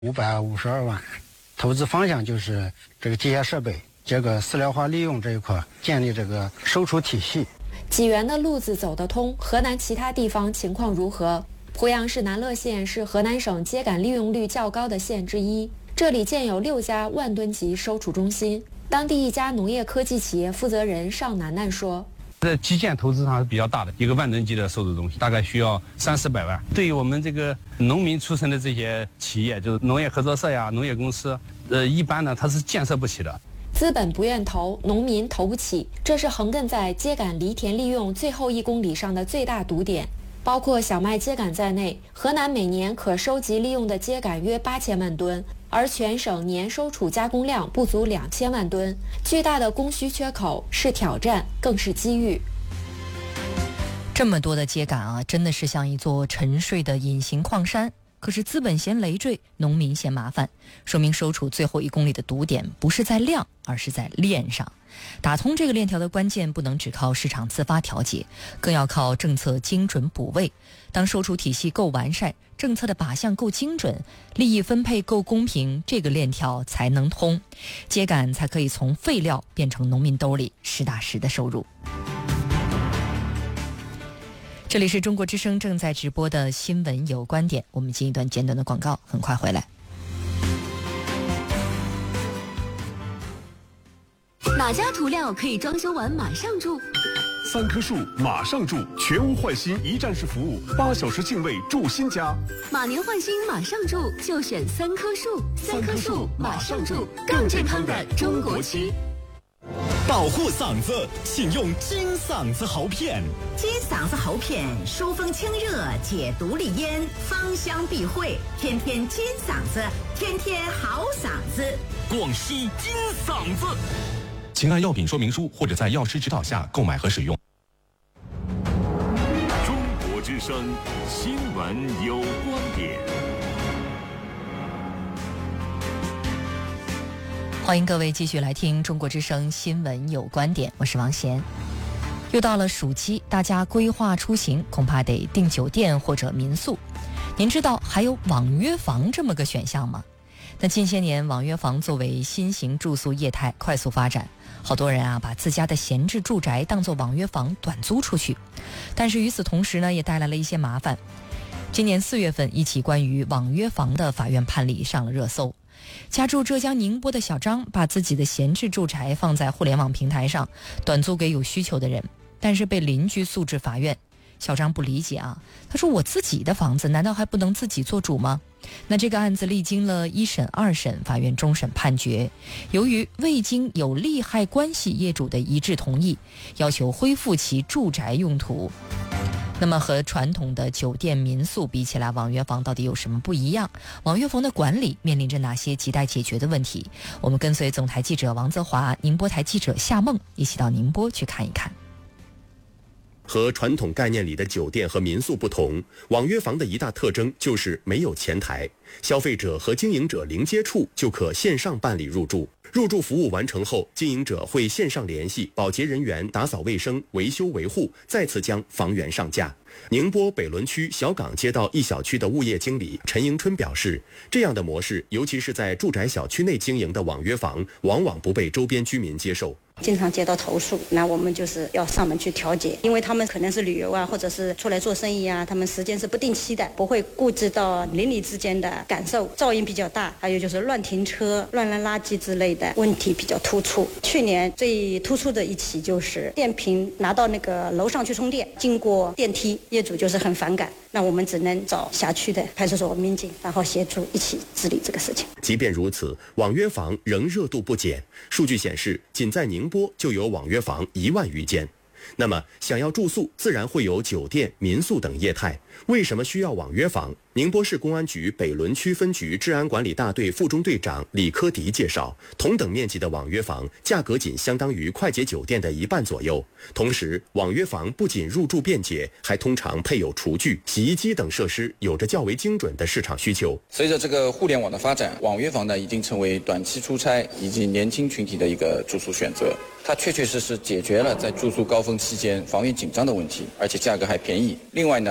552万，投资方向就是这个机械设备，这个饲料化利用这一块，建立这个收储体系。 济源的路子走得通，河南其他地方情况如何？濮阳市南乐县是河南省秸秆利用率较高的县之一，这里建有6家万吨级收储中心。当地一家农业科技企业负责人邵楠楠说：“ 在基建投资上是比较大的，一个万吨级的收储中心大概需要300-400万。对于我们这个农民出身的这些企业，就是农业合作社呀、农业公司，一般呢它是建设不起的。 资本不愿投，农民投不起，这是横亘在秸秆犁田利用最后1公里上的最大堵点。包括小麦秸秆在内，河南每年可收集利用的秸秆约8000万吨，而全省年收储加工量不足2000万吨，巨大的供需缺口是挑战，更是机遇。 这么多的秸秆啊，真的是像一座沉睡的隐形矿山。可是资本嫌累赘，农民嫌麻烦，说明收储最后1公里的堵点不是在量，而是在链上。打通这个链条的关键不能只靠市场自发调节，更要靠政策精准补位。当收储体系够完善，政策的靶向够精准，利益分配够公平，这个链条才能通，秸秆才可以从废料变成农民兜里实打实的收入。这里是中国之声正在直播的新闻有观点，我们进一段简短的广告，很快回来。 哪家涂料可以装修完马上住 ？3棵树马上住，全屋换新一站式服务，8小时净位住新家。 马年换新马上住，就选3棵树，3棵树马上住，更健康的中国区。 保护嗓子，请用金嗓子喉片。 金嗓子喉片疏风清热，解毒利咽，芳香避秽，天天金嗓子，天天好嗓子。 广西金嗓子，请按药品说明书或者在药师指导下购买和使用。 中国之声新闻有观点。 欢迎各位继续来听中国之声新闻有观点，我是王贤。又到了暑期，大家规划出行恐怕得订酒店或者民宿。您知道还有网约房这么个选项吗？那近些年网约房作为新型住宿业态快速发展，好多人把自家的闲置住宅当作网约房短租出去。但是与此同时呢，也带来了一些麻烦。今年4月份，一起关于网约房的法院判例上了热搜。家住浙江宁波的小张把自己的闲置住宅放在互联网平台上，短租给有需求的人，但是被邻居诉至法院。小张不理解他说我自己的房子难道还不能自己做主吗？那这个案子历经了1审、2审，法院终审判决，由于未经有利害关系业主的一致同意，要求恢复其住宅用途。那么和传统的酒店民宿比起来，网约房到底有什么不一样？网约房的管理面临着哪些亟待解决的问题？我们跟随总台记者王泽华、宁波台记者夏梦一起到宁波去看一看。 和传统概念里的酒店和民宿不同，网约房的一大特征就是没有前台，消费者和经营者零接触就可线上办理入住。入住服务完成后，经营者会线上联系保洁人员打扫卫生、维修维护，再次将房源上架。宁波北仑区小岗街道一小区的物业经理陈迎春表示，这样的模式，尤其是在住宅小区内经营的网约房，往往不被周边居民接受。 经常接到投诉，那我们就是要上门去调解，因为他们可能是旅游或者是出来做生意他们时间是不定期的，不会顾及到邻里之间的感受，噪音比较大，还有就是乱停车、乱扔垃圾之类的问题比较突出。去年最突出的一起就是电瓶拿到那个楼上去充电，经过电梯，业主就是很反感，那我们只能找辖区的派出所民警，然后协助一起治理这个事情。 即便如此，网约房仍热度不减。数据显示，仅在宁波就有网约房1万余间。那么想要住宿，自然会有酒店、民宿等业态。为什么需要网约房？宁波市公安局北仑区分局治安管理大队副中队长李科迪介绍，同等面积的网约房价格仅相当于快捷酒店的1半左右。同时，网约房不仅入住便捷，还通常配有厨具、洗衣机等设施，有着较为精准的市场需求。 随着这个互联网的发展，网约房呢已经成为短期出差以及年轻群体的一个住宿选择。它确确实实解决了在住宿高峰期间房源紧张的问题，而且价格还便宜。另外呢，还解决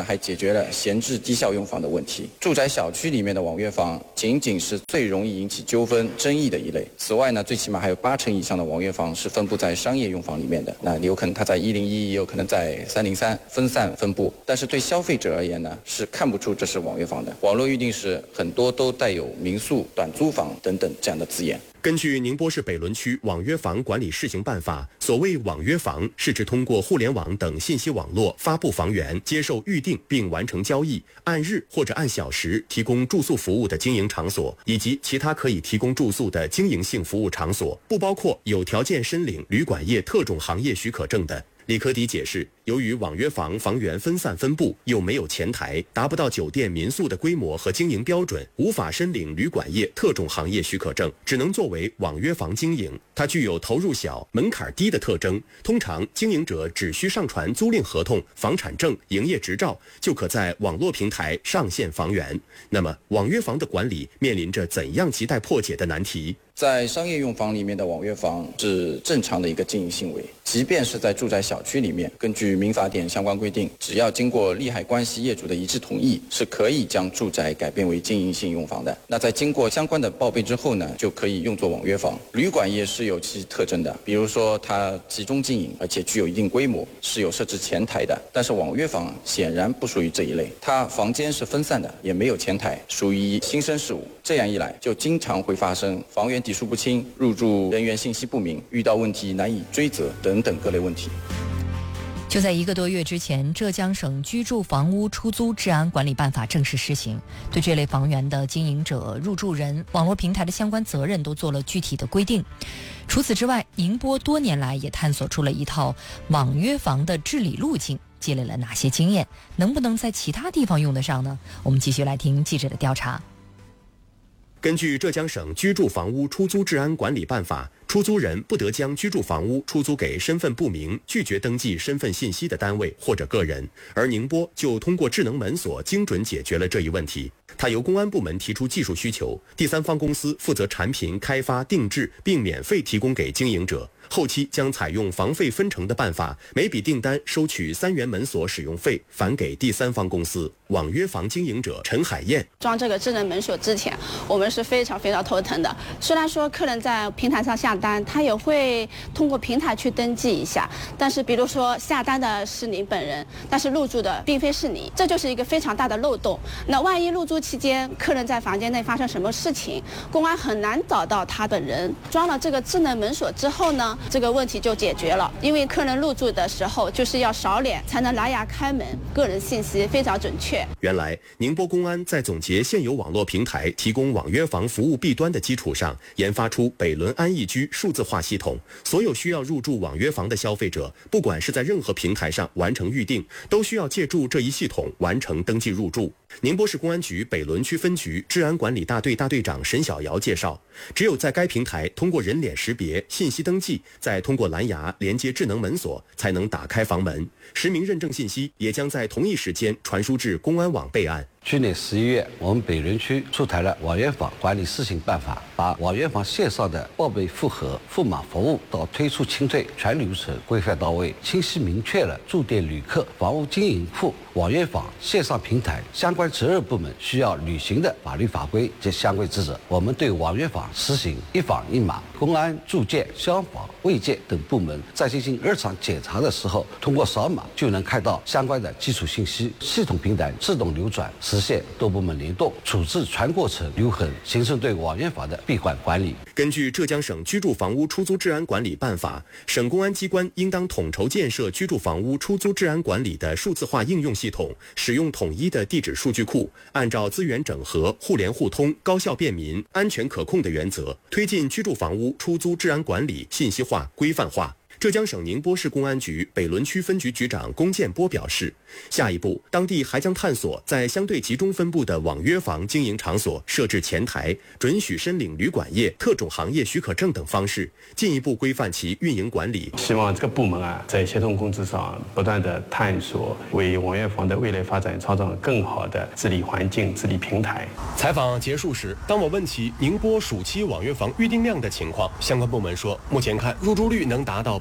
决了闲置低效用房的问题。住宅小区里面的网约房仅仅是最容易引起纠纷争议的一类。此外呢，最起码还有80%以上的网约房是分布在商业用房里面的，那有可能它在101，也有可能在303分散分布，但是对消费者而言呢，是看不出这是网约房的。网络预订时很多都带有民宿、短租房等等这样的字眼。 根据宁波市北仑区网约房管理试行办法，所谓网约房是指通过互联网等信息网络发布房源、接受预订并完成交易，按日或者按小时提供住宿服务的经营场所，以及其他可以提供住宿的经营性服务场所，不包括有条件申领旅馆业特种行业许可证的。李科迪解释，由于网约房房源分散分布，又没有前台，达不到酒店民宿的规模和经营标准，无法申领旅馆业特种行业许可证，只能作为网约房经营。它具有投入小、门槛低的特征，通常经营者只需上传租赁合同、房产证、营业执照，就可在网络平台上线房源。那么，网约房的管理面临着怎样亟待破解的难题？ 在商业用房里面的网约房是正常的一个经营行为，即便是在住宅小区里面，根据民法典相关规定，只要经过利害关系业主的一致同意，是可以将住宅改变为经营性用房的。那在经过相关的报备之后呢，就可以用作网约房。旅馆业是有其特征的，比如说它集中经营，而且具有一定规模，是有设置前台的。但是网约房显然不属于这一类，它房间是分散的，也没有前台，属于新生事物。这样一来，就经常会发生房源底数不清、入住人员信息不明、遇到问题难以追责等等各类问题。 就在1个多月之前，浙江省居住房屋出租治安管理办法正式施行，对这类房源的经营者、入住人、网络平台的相关责任都做了具体的规定。除此之外，宁波多年来也探索出了一套网约房的治理路径，积累了哪些经验，能不能在其他地方用得上呢？我们继续来听记者的调查。 根据浙江省居住房屋出租治安管理办法，出租人不得将居住房屋出租给身份不明、拒绝登记身份信息的单位或者个人。而宁波就通过智能门锁精准解决了这一问题。它由公安部门提出技术需求，第三方公司负责产品开发、定制，并免费提供给经营者。后期将采用房费分成的办法，每笔订单收取3元门锁使用费，返给第三方公司。网约房经营者陈海燕： 装这个智能门锁之前，我们是非常头疼的。虽然说客人在平台上下单，他也会通过平台去登记一下，但是比如说下单的是您本人，但是入住的并非是你，这就是一个非常大的漏洞。那万一入住期间客人在房间内发生什么事情，公安很难找到他本人。装了这个智能门锁之后呢，这个问题就解决了，因为客人入住的时候就是要扫脸才能拿牙开门，个人信息非常准确。 原来宁波公安在总结现有网络平台提供网约房服务弊端的基础上，研发出北仑安逸居数字化系统，所有需要入住网约房的消费者，不管是在任何平台上完成预订，都需要借助这一系统完成登记入住。宁波市公安局北仑区分局治安管理大队大队长沈小瑶介绍，只有在该平台通过人脸识别、信息登记，再通过蓝牙连接智能门锁，才能打开房门。实名认证信息也将在同一时间传输至公安网备案。 去年11月，我们北仑区出台了网约房管理试行办法，把网约房线上的报备复核、付码服务到退出清退全流程规范到位，清晰明确了住店旅客、房屋经营户、网约房线上平台相关责任部门需要履行的法律法规及相关职责。我们对网约房实行一房一码，公安、住建、消防、卫健等部门在进行日常检查的时候，通过扫码就能看到相关的基础信息，系统平台自动流转，实现多部门联动，处置全过程留痕，形成对网约房的闭环管理。 根据浙江省居住房屋出租治安管理办法，省公安机关应当统筹建设居住房屋出租治安管理的数字化应用系统，使用统一的地址数据库，按照资源整合、互联互通、高效便民、安全可控的原则，推进居住房屋出租治安管理信息化、规范化。浙江省宁波市公安局北仑区分局局长龚建波表示，下一步当地还将探索在相对集中分布的网约房经营场所设置前台，准许申领旅馆业特种行业许可证等方式，进一步规范其运营管理。 希望这个部门在协同工作上不断的探索，为网约房的未来发展创造更好的治理环境、治理平台。 采访结束时，当我问起宁波暑期网约房预订量的情况，相关部门说，目前看入住率能达到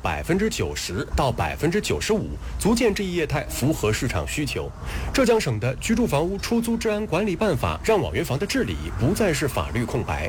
90%到95%，足见这一业态符合市场需求。浙江省的《居住房屋出租治安管理办法》让网约房的治理不再是法律空白，